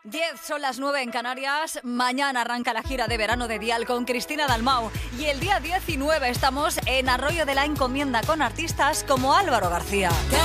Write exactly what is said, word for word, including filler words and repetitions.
diez son las nueve en Canarias. Mañana arranca la gira de verano de Dial con Cristina Dalmau. Y el día diecinueve estamos en Arroyo de la Encomienda con artistas como Álvaro García.